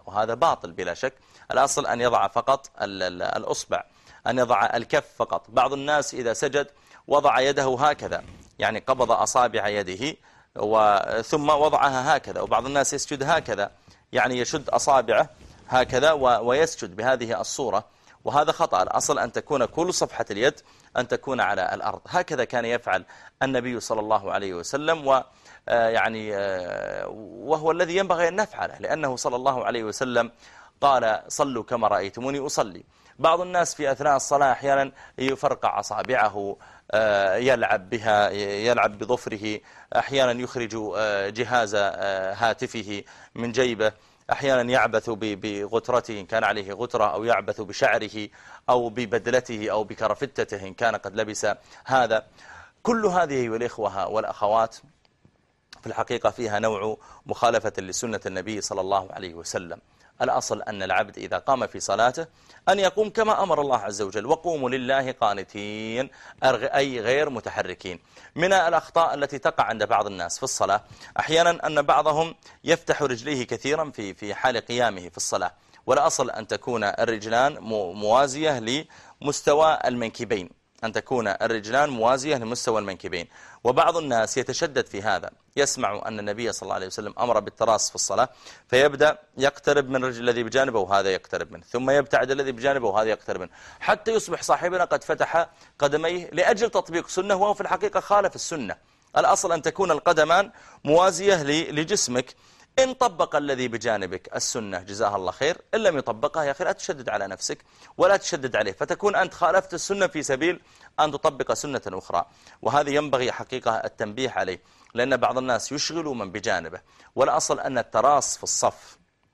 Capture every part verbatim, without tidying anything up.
وهذا باطل بلا شك. الأصل أن يضع فقط الأصبع، أن يضع الكف فقط. بعض الناس إذا سجد وضع يده هكذا، يعني قبض أصابع يده ثم وضعها هكذا، وبعض الناس يسجد هكذا، يعني يشد أصابعه هكذا ويسجد بهذه الصورة، وهذا خطأ. الأصل أن تكون كل صفحة اليد أن تكون على الأرض. هكذا كان يفعل النبي صلى الله عليه وسلم، و يعني وهو الذي ينبغي أن نفعله، لأنه صلى الله عليه وسلم قال صلوا كما رأيتموني أصلي. بعض الناس في أثناء الصلاة أحيانا يفرقع أصابعه، يلعب بها، يلعب بظفره، أحيانا يخرج جهاز هاتفه من جيبه، أحيانا يعبث بغترته إن كان عليه غترة، أو يعبث بشعره أو ببدلته أو بكرفتته إن كان قد لبس هذا. كل هذه والإخوة والأخوات في الحقيقة فيها نوع مخالفة لسنة النبي صلى الله عليه وسلم. الأصل أن العبد إذا قام في صلاته أن يقوم كما أمر الله عز وجل، وقوموا لله قانتين، أي غير متحركين. من الأخطاء التي تقع عند بعض الناس في الصلاة أحيانا أن بعضهم يفتح رجليه كثيرا في في حال قيامه في الصلاة، والأصل أن تكون الرجلان موازية لمستوى المنكبين، أن تكون الرجلان موازية لمستوى المنكبين. وبعض الناس يتشدد في هذا، يسمع أن النبي صلى الله عليه وسلم أمر بالتراص في الصلاة، فيبدأ يقترب من الرجل الذي بجانبه وهذا يقترب منه، ثم يبتعد الذي بجانبه وهذا يقترب منه، حتى يصبح صاحبنا قد فتح قدميه لأجل تطبيق سنة، وهو في الحقيقة خالف السنة. الأصل أن تكون القدمان موازية لجسمك. إن طبق الذي بجانبك السنة جزاه الله خير، إن لم يطبقها يا أخي لا تشدد على نفسك ولا تشدد عليه، فتكون أنت خالفت السنة في سبيل أن تطبق سنة أخرى. وهذا ينبغي حقيقة التنبيه عليه، لأن بعض الناس يشغل من بجانبه. والأصل أن التراص في الصف،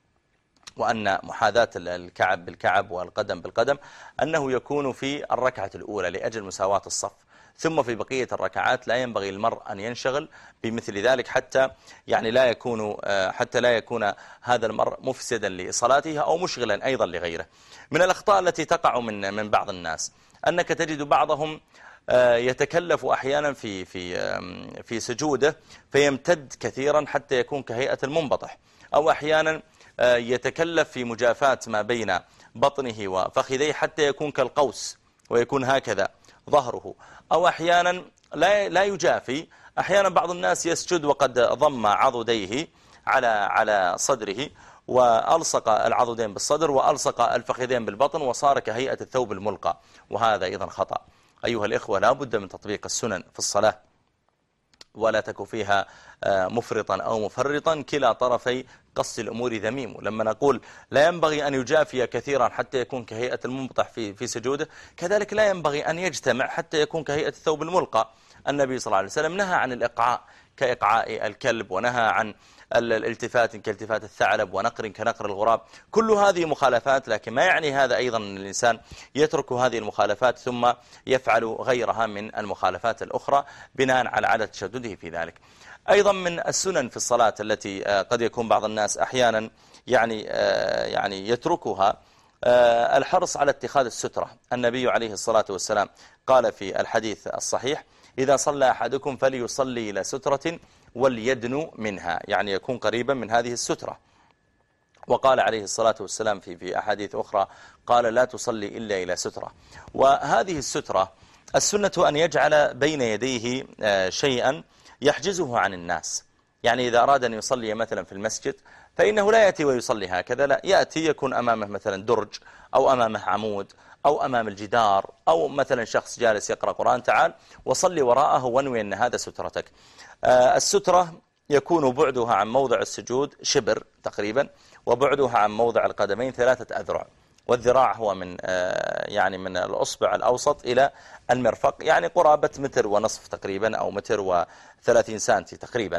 وأن محاذاة الكعب بالكعب والقدم بالقدم أنه يكون في الركعة الأولى لأجل مساواة الصف، ثم في بقية الركعات لا ينبغي المرء أن ينشغل بمثل ذلك، حتى يعني لا يكون حتى لا يكون هذا المرء مفسدا لصلاته أو مشغلا أيضا لغيره. من الأخطاء التي تقع من من بعض الناس أنك تجد بعضهم يتكلف أحيانا في في في سجوده فيمتد كثيرا حتى يكون كهيئة المنبطح، أو أحيانا يتكلف في مجافاة ما بين بطنه وفخذيه حتى يكون كالقوس ويكون هكذا ظهره، أو أحيانا لا لا يجافي. أحيانا بعض الناس يسجد وقد ضم عضديه على على صدره، وألصق العضدين بالصدر وألصق الفخذين بالبطن، وصار كهيئة الثوب الملقى، وهذا أيضا خطأ. أيها الإخوة، لا بد من تطبيق السنن في الصلاة، ولا تكن فيها مفرطا أو مفرطا، كلا طرفي قص الأمور ذميم. لما نقول لا ينبغي أن يجافي كثيرا حتى يكون كهيئة المنبطح في في سجوده، كذلك لا ينبغي أن يجتمع حتى يكون كهيئة الثوب الملقى. النبي صلى الله عليه وسلم نهى عن الإقعاء كإقعاء الكلب، ونهى عن الالتفات كالتفات الثعلب، ونقر كنقر الغراب. كل هذه مخالفات، لكن ما يعني هذا أيضا أن الإنسان يترك هذه المخالفات ثم يفعل غيرها من المخالفات الأخرى بناء على عدد تشدده في ذلك. أيضا من السنن في الصلاة التي قد يكون بعض الناس أحيانا يعني يعني يتركها الحرص على اتخاذ السترة. النبي عليه الصلاة والسلام قال في الحديث الصحيح: إذا صلى أحدكم فليصلي إلى سترة وليدنو منها، يعني يكون قريبا من هذه السترة. وقال عليه الصلاة والسلام في في أحاديث أخرى قال: لا تصلي إلا إلى سترة. وهذه السترة السنة أن يجعل بين يديه شيئا يحجزه عن الناس. يعني إذا أراد أن يصلي مثلا في المسجد فإنه لا يأتي ويصلي هكذا، لا، يأتي يكون أمامه مثلا درج أو أمامه عمود أو أمام الجدار، أو مثلا شخص جالس يقرأ قرآن، تعال وصلي وراءه وانوي أن هذا سترتك. السترة يكون بعدها عن موضع السجود شبر تقريبا، وبعدها عن موضع القدمين ثلاثة أذرع، والذراع هو من يعني من الأصبع الأوسط إلى المرفق، يعني قرابة متر ونصف تقريبا، أو متر وثلاثين سنتي تقريبا.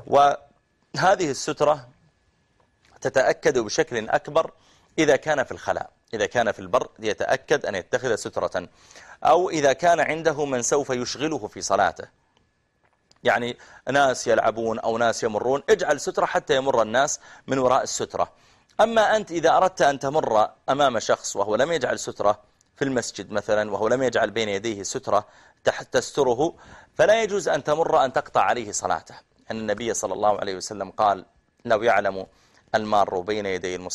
وهذه السترة تتأكد بشكل أكبر إذا كان في الخلاء. إذا كان في البر يتأكد أن يتخذ سترة، أو إذا كان عنده من سوف يشغله في صلاته، يعني ناس يلعبون أو ناس يمرون، اجعل سترة حتى يمر الناس من وراء السترة. أما أنت إذا أردت أن تمر أمام شخص وهو لم يجعل سترة في المسجد مثلا، وهو لم يجعل بين يديه سترة تستره، فلا يجوز أن تمر أن تقطع عليه صلاته. أن النبي صلى الله عليه وسلم قال: لو يعلم المار بين يدي المصلي